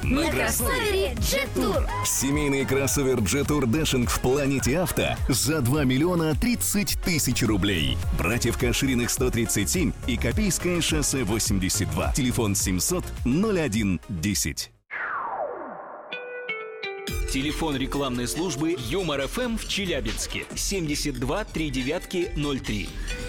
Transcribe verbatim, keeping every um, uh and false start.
на кроссовере Jet-Tour. Семейный кроссовер Jet-Tour Dashing в Планете Авто за два миллиона тридцать тысяч рублей. Братьев Кашириных сто тридцать семь и Копейское шоссе восемьдесят два. Телефон семьсот ноль один десять. Телефон рекламной службы Юмор эф эм в Челябинске семьдесят два три девятки ноль три.